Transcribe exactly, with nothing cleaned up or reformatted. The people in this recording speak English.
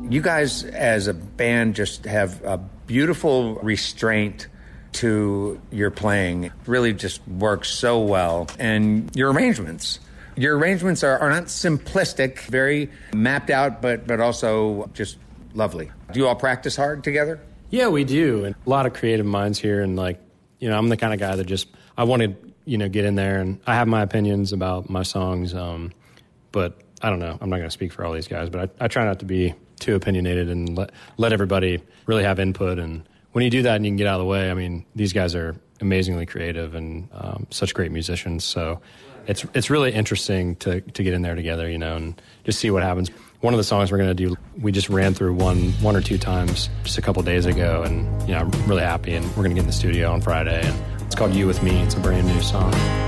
You guys, as a band, just have a beautiful restraint to your playing. It really just works so well. And your arrangements. Your arrangements are, are not simplistic, very mapped out, but, but also just lovely. Do you all practice hard together? Yeah, we do. And a lot of creative minds here. And, like, you know, I'm the kind of guy that just, I want to, you know, get in there. And I have my opinions about my songs. Um, but I don't know. I'm not going to speak for all these guys. But I, I try not to be too opinionated and let, let everybody really have input. And when you do that and you can get out of the way, I mean, these guys are amazingly creative and um, such great musicians. So it's it's really interesting to, to get in there together, you know, and just see what happens. One of the songs we're going to do, we just ran through one one or two times just a couple days ago, and, you know, I'm really happy, and we're going to get in the studio on Friday. And it's called You With Me. It's a brand new song.